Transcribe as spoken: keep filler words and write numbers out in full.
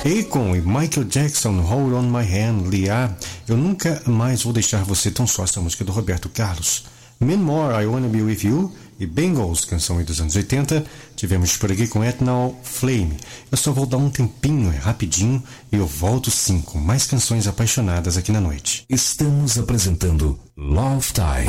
Akon e Michael Jackson, Hold on My Hand, Lia, Eu Nunca Mais Vou Deixar Você Tão Só, essa música do Roberto Carlos. Manmore, I Wanna Be With You, e Bangles, canção dos anos oitenta. Tivemos por aqui com Eternal Flame. Eu só vou dar um tempinho, é rapidinho, e eu volto sim com mais canções apaixonadas aqui na noite. Estamos apresentando Love Time.